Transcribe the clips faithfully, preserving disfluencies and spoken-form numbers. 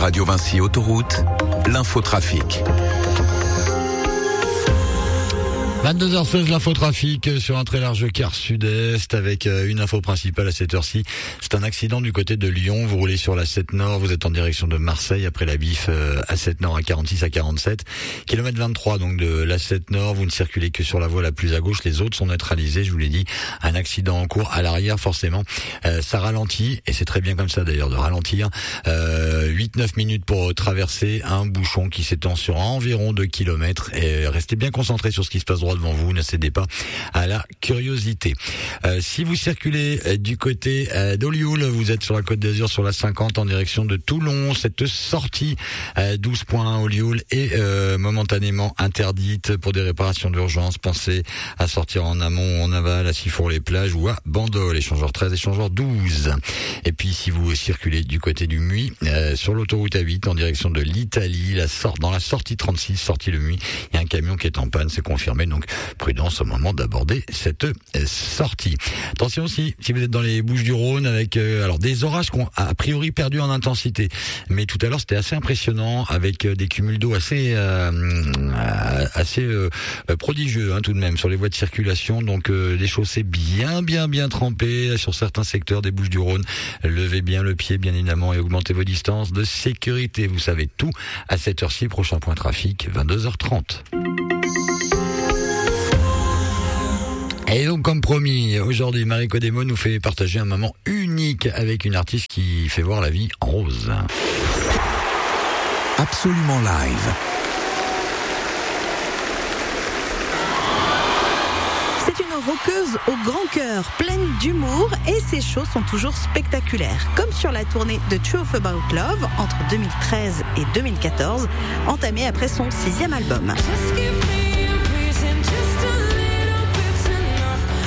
Radio Vinci Autoroute, l'infotrafic. vingt-deux heures seize, l'infotrafic sur un très large quart sud-est avec une info principale à cette heure-ci. C'est un accident du côté de Lyon. Vous roulez sur la sept Nord, vous êtes en direction de Marseille après la bif à sept Nord à quarante-six à quarante-sept. Kilomètre vingt-trois donc de la sept Nord, vous ne circulez que sur la voie la plus à gauche. Les autres sont neutralisés, je vous l'ai dit. Un accident en cours à l'arrière forcément. Euh, ça ralentit et c'est très bien comme ça d'ailleurs de ralentir. Euh, huit neuf minutes pour traverser un bouchon qui s'étend sur environ deux kilomètres. Et restez bien concentrés sur ce qui se passe droit devant vous, ne cédez pas à la curiosité. Euh, si vous circulez euh, du côté euh, d'Olioul, vous êtes sur la Côte d'Azur sur la cinquante en direction de Toulon. Cette sortie euh, douze point un Olioul est euh, momentanément interdite pour des réparations d'urgence. Pensez à sortir en amont ou en aval, à Sifour-les-Plages ou à Bandol, échangeur treize, échangeur douze. Et puis si vous circulez du côté du Muy, euh, sur l'autoroute A huit en direction de l'Italie, la sort dans la sortie trente-six, sortie le Muy, il y a un camion qui est en panne, c'est confirmé. Donc prudence au moment d'aborder cette sortie. Attention aussi, si vous êtes dans les Bouches-du-Rhône avec euh, alors des orages qui ont a priori perdu en intensité, mais tout à l'heure c'était assez impressionnant avec des cumuls d'eau assez euh, assez euh, prodigieux hein, tout de même sur les voies de circulation. Donc euh, des chaussées bien bien bien trempées sur certains secteurs des Bouches-du-Rhône. Levez bien le pied bien évidemment et augmentez vos distances de sécurité. Vous savez tout à cette heure-ci. Prochain point trafic, vingt-deux heures trente. Et donc, comme promis, aujourd'hui, Marie Codemo nous fait partager un moment unique avec une artiste qui fait voir la vie en rose. Absolument live. C'est une rockeuse au grand cœur, pleine d'humour, et ses shows sont toujours spectaculaires, comme sur la tournée de Truth About Love entre deux mille treize et deux mille quatorze, entamée après son sixième album.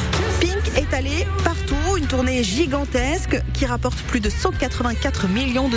Est allé partout, une tournée gigantesque qui rapporte plus de cent quatre-vingt-quatre millions de